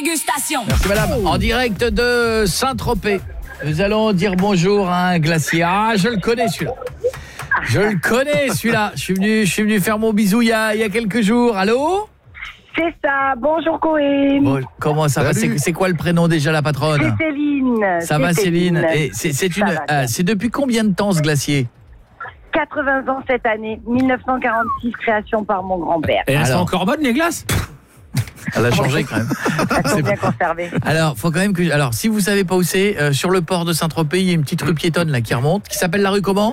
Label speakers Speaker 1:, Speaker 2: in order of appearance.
Speaker 1: dégustation.
Speaker 2: Merci madame. En direct de Saint-Tropez. Nous allons dire bonjour à un glacier. Ah, je le connais celui-là. Je suis venu faire mon bisou il y a quelques jours. Allô ?
Speaker 3: C'est ça, bonjour Corinne.
Speaker 2: Bon, comment ça va ? C'est quoi le prénom déjà, la patronne ?
Speaker 3: C'est Céline.
Speaker 2: Ça va Céline. Et c'est depuis combien de temps ce glacier ?
Speaker 3: 80 ans cette année, 1946, création par mon grand-père.
Speaker 4: Et elles sont encore bonnes les glaces ?
Speaker 2: Elle a changé quand même.
Speaker 3: Elles sont bien conservées.
Speaker 2: Alors, faut quand même si vous savez pas où c'est, sur le port de Saint-Tropez, il y a une petite rue piétonne là qui remonte, qui s'appelle la rue comment ?